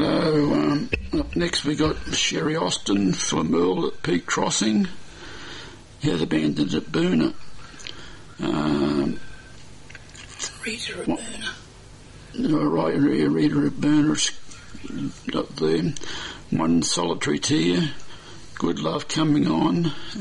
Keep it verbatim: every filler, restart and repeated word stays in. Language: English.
Righto, um, up next we got Sherry Austin, Flamurl at Peak Crossing, Heather Bandit at Boona. Um, Rita at what, Boona. Right, Rita at Boona's up there. One Solitary Tear, Good Love Coming On,